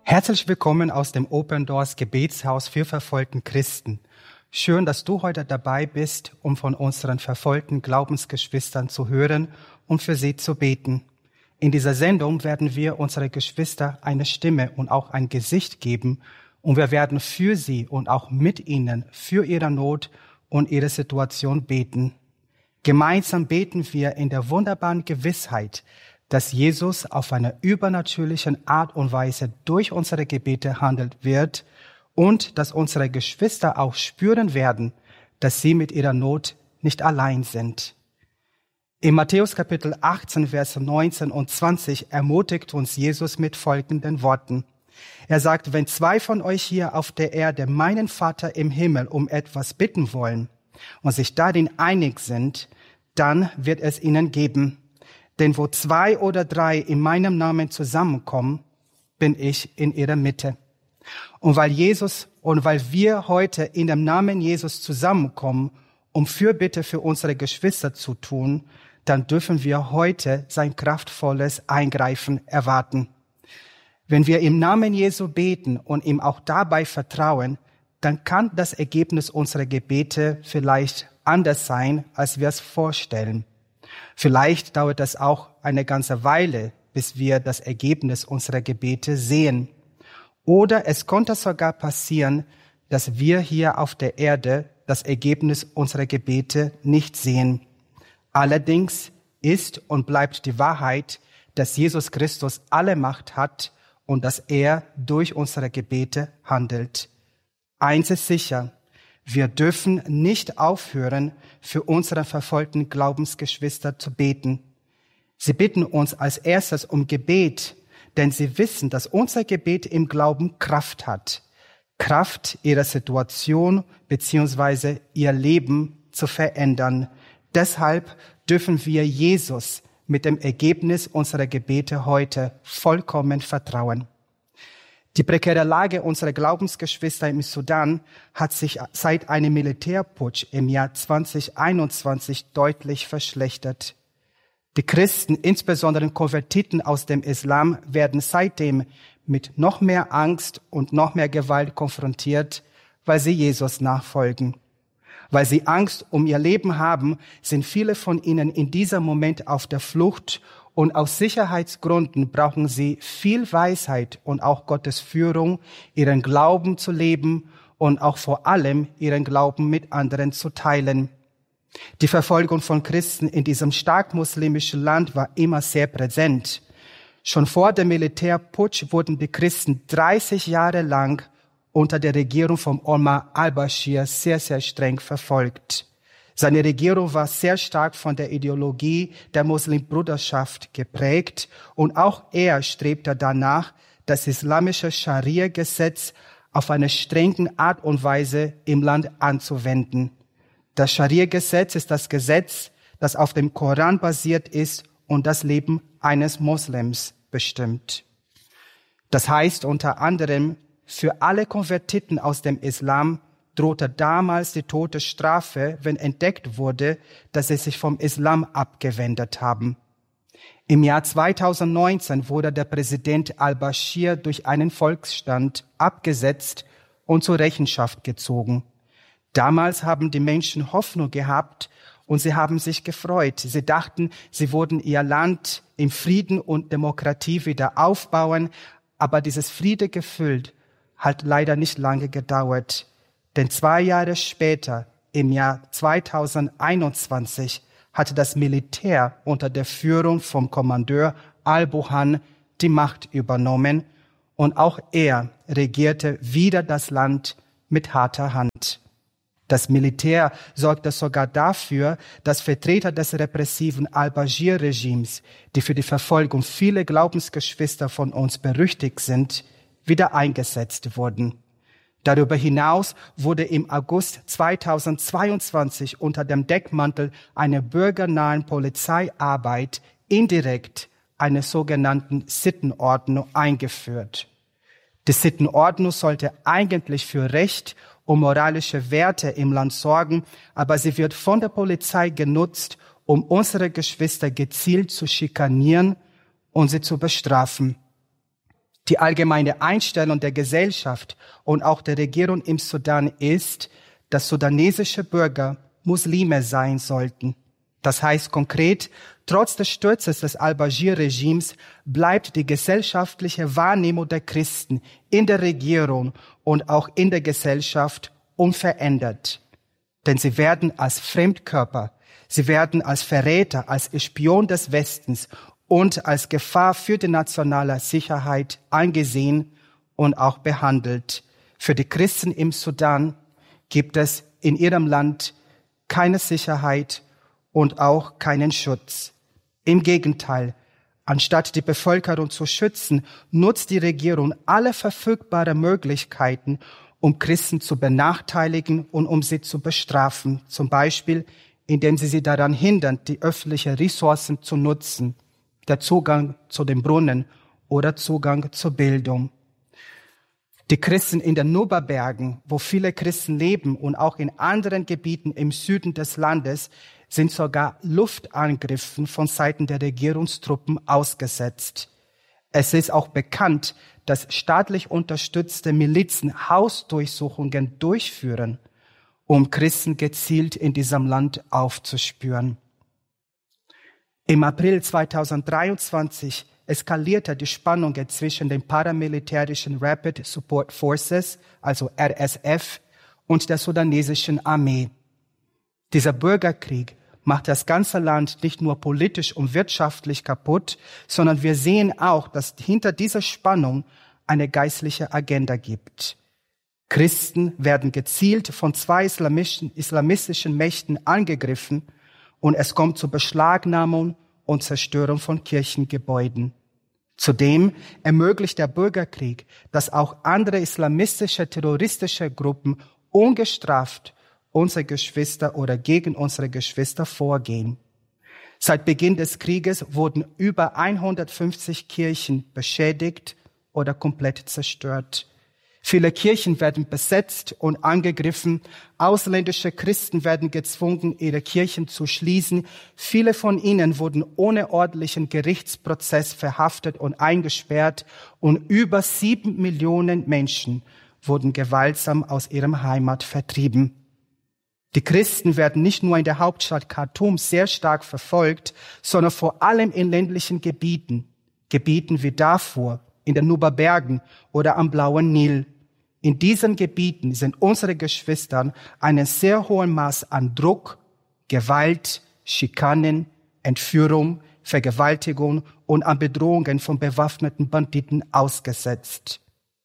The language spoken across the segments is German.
Herzlich willkommen aus dem Open Doors Gebetshaus für verfolgten Christen. Schön, dass du heute dabei bist, um von unseren verfolgten Glaubensgeschwistern zu hören und für sie zu beten. In dieser Sendung werden wir unsere Geschwister eine Stimme und auch ein Gesicht geben und wir werden für sie und auch mit ihnen für ihre Not und ihre Situation beten. Gemeinsam beten wir in der wunderbaren Gewissheit, dass Jesus auf eine übernatürliche Art und Weise durch unsere Gebete handelt wird und dass unsere Geschwister auch spüren werden, dass sie mit ihrer Not nicht allein sind. In Matthäus Kapitel 18, Verse 19 und 20 ermutigt uns Jesus mit folgenden Worten. Er sagt, wenn zwei von euch hier auf der Erde meinen Vater im Himmel um etwas bitten wollen und sich darin einig sind, dann wird es ihnen geben. Denn wo zwei oder drei in meinem Namen zusammenkommen, bin ich in ihrer Mitte. Und weil wir heute in dem Namen Jesus zusammenkommen, um Fürbitte für unsere Geschwister zu tun, dann dürfen wir heute sein kraftvolles Eingreifen erwarten. Wenn wir im Namen Jesu beten und ihm auch dabei vertrauen, dann kann das Ergebnis unserer Gebete vielleicht anders sein, als wir es vorstellen. Vielleicht dauert es auch eine ganze Weile, bis wir das Ergebnis unserer Gebete sehen. Oder es konnte sogar passieren, dass wir hier auf der Erde das Ergebnis unserer Gebete nicht sehen. Allerdings ist und bleibt die Wahrheit, dass Jesus Christus alle Macht hat und dass er durch unsere Gebete handelt. Eins ist sicher: Wir dürfen nicht aufhören, für unsere verfolgten Glaubensgeschwister zu beten. Sie bitten uns als erstes um Gebet, denn sie wissen, dass unser Gebet im Glauben Kraft hat. Kraft, ihre Situation bzw. ihr Leben zu verändern. Deshalb dürfen wir Jesus mit dem Ergebnis unserer Gebete heute vollkommen vertrauen. Die prekäre Lage unserer Glaubensgeschwister im Sudan hat sich seit einem Militärputsch im Jahr 2021 deutlich verschlechtert. Die Christen, insbesondere Konvertiten aus dem Islam, werden seitdem mit noch mehr Angst und noch mehr Gewalt konfrontiert, weil sie Jesus nachfolgen. Weil sie Angst um ihr Leben haben, sind viele von ihnen in diesem Moment auf der Flucht und aus Sicherheitsgründen brauchen sie viel Weisheit und auch Gottes Führung, ihren Glauben zu leben und auch vor allem ihren Glauben mit anderen zu teilen. Die Verfolgung von Christen in diesem stark muslimischen Land war immer sehr präsent. Schon vor dem Militärputsch wurden die Christen 30 Jahre lang unter der Regierung von Omar al-Bashir sehr, sehr streng verfolgt. Seine Regierung war sehr stark von der Ideologie der Muslimbruderschaft geprägt und auch er strebte danach, das islamische Scharia-Gesetz auf eine strenge Art und Weise im Land anzuwenden. Das Scharia-Gesetz ist das Gesetz, das auf dem Koran basiert ist und das Leben eines Moslems bestimmt. Das heißt unter anderem, für alle Konvertiten aus dem Islam drohte damals die Todesstrafe, wenn entdeckt wurde, dass sie sich vom Islam abgewendet haben. Im Jahr 2019 wurde der Präsident al-Bashir durch einen Volksstand abgesetzt und zur Rechenschaft gezogen. Damals haben die Menschen Hoffnung gehabt und sie haben sich gefreut. Sie dachten, sie würden ihr Land in Frieden und Demokratie wieder aufbauen, aber dieses Friedegefühl hat leider nicht lange gedauert. Denn 2 Jahre später, im Jahr 2021, hatte das Militär unter der Führung vom Kommandeur al-Burhan die Macht übernommen und auch er regierte wieder das Land mit harter Hand. Das Militär sorgte sogar dafür, dass Vertreter des repressiven al-Bashir-Regimes, die für die Verfolgung vieler Glaubensgeschwister von uns berüchtigt sind, wieder eingesetzt wurden. Darüber hinaus wurde im August 2022 unter dem Deckmantel einer bürgernahen Polizeiarbeit indirekt eine sogenannte Sittenordnung eingeführt. Die Sittenordnung sollte eigentlich für Recht und moralische Werte im Land sorgen, aber sie wird von der Polizei genutzt, um unsere Geschwister gezielt zu schikanieren und sie zu bestrafen. Die allgemeine Einstellung der Gesellschaft und auch der Regierung im Sudan ist, dass sudanesische Bürger Muslime sein sollten. Das heißt konkret, trotz des Sturzes des al-Bashir-Regimes bleibt die gesellschaftliche Wahrnehmung der Christen in der Regierung und auch in der Gesellschaft unverändert. Denn sie werden als Fremdkörper, sie werden als Verräter, als Spion des Westens und als Gefahr für die nationale Sicherheit angesehen und auch behandelt. Für die Christen im Sudan gibt es in ihrem Land keine Sicherheit und auch keinen Schutz. Im Gegenteil, anstatt die Bevölkerung zu schützen, nutzt die Regierung alle verfügbaren Möglichkeiten, um Christen zu benachteiligen und um sie zu bestrafen. Zum Beispiel, indem sie daran hindern, die öffentlichen Ressourcen zu nutzen, der Zugang zu den Brunnen oder Zugang zur Bildung. Die Christen in den Nuba-Bergen, wo viele Christen leben und auch in anderen Gebieten im Süden des Landes, sind sogar Luftangriffen von Seiten der Regierungstruppen ausgesetzt. Es ist auch bekannt, dass staatlich unterstützte Milizen Hausdurchsuchungen durchführen, um Christen gezielt in diesem Land aufzuspüren. Im April 2023 eskalierte die Spannungen zwischen den paramilitärischen Rapid Support Forces, also RSF, und der sudanesischen Armee. Dieser Bürgerkrieg macht das ganze Land nicht nur politisch und wirtschaftlich kaputt, sondern wir sehen auch, dass hinter dieser Spannung eine geistliche Agenda gibt. Christen werden gezielt von zwei islamistischen Mächten angegriffen und es kommt zur Beschlagnahmung und Zerstörung von Kirchengebäuden. Zudem ermöglicht der Bürgerkrieg, dass auch andere islamistische, terroristische Gruppen ungestraft unsere Geschwister oder gegen unsere Geschwister vorgehen. Seit Beginn des Krieges wurden über 150 Kirchen beschädigt oder komplett zerstört. Viele Kirchen werden besetzt und angegriffen. Ausländische Christen werden gezwungen, ihre Kirchen zu schließen. Viele von ihnen wurden ohne ordentlichen Gerichtsprozess verhaftet und eingesperrt. Und über 7 Millionen Menschen wurden gewaltsam aus ihrem Heimat vertrieben. Die Christen werden nicht nur in der Hauptstadt Khartoum sehr stark verfolgt, sondern vor allem in ländlichen Gebieten wie Darfur, in den Nuba-Bergen oder am Blauen Nil. In diesen Gebieten sind unsere Geschwister einem sehr hohen Maß an Druck, Gewalt, Schikanen, Entführung, Vergewaltigung und an Bedrohungen von bewaffneten Banditen ausgesetzt.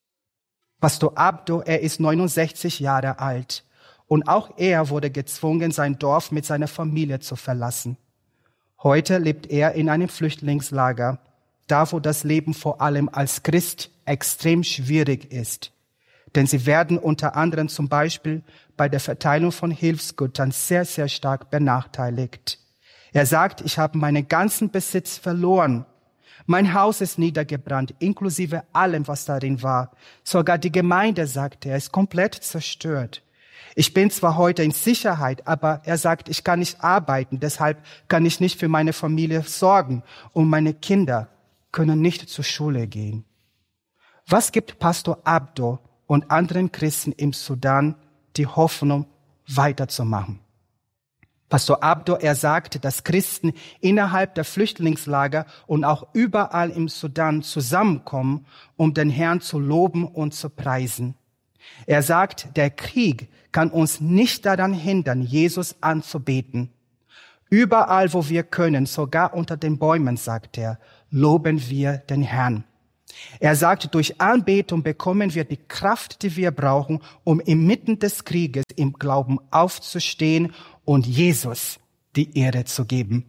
Pastor Abdo, er ist 69 Jahre alt und auch er wurde gezwungen, sein Dorf mit seiner Familie zu verlassen. Heute lebt er in einem Flüchtlingslager, da wo das Leben vor allem als Christ extrem schwierig ist. Denn sie werden unter anderem zum Beispiel bei der Verteilung von Hilfsgütern sehr, sehr stark benachteiligt. Er sagt, ich habe meinen ganzen Besitz verloren. Mein Haus ist niedergebrannt, inklusive allem, was darin war. Sogar die Gemeinde, sagt er, ist komplett zerstört. Ich bin zwar heute in Sicherheit, aber er sagt, ich kann nicht arbeiten, deshalb kann ich nicht für meine Familie sorgen und meine Kinder können nicht zur Schule gehen. Was gibt Pastor Abdo und anderen Christen im Sudan die Hoffnung, weiterzumachen? Pastor Abdo, er sagt, dass Christen innerhalb der Flüchtlingslager und auch überall im Sudan zusammenkommen, um den Herrn zu loben und zu preisen. Er sagt, der Krieg kann uns nicht daran hindern, Jesus anzubeten. Überall, wo wir können, sogar unter den Bäumen, sagt er, loben wir den Herrn. Er sagt, durch Anbetung bekommen wir die Kraft, die wir brauchen, um inmitten des Krieges im Glauben aufzustehen und Jesus die Ehre zu geben.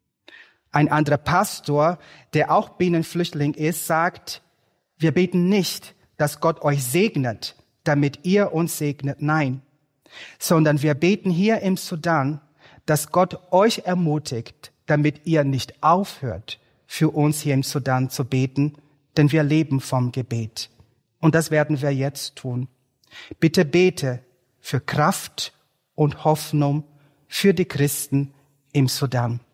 Ein anderer Pastor, der auch Binnenflüchtling ist, sagt, wir beten nicht, dass Gott euch segnet, damit ihr uns segnet, nein, sondern wir beten hier im Sudan, dass Gott euch ermutigt, damit ihr nicht aufhört, für uns hier im Sudan zu beten, denn wir leben vom Gebet. Und das werden wir jetzt tun. Bitte bete für Kraft und Hoffnung für die Christen im Sudan.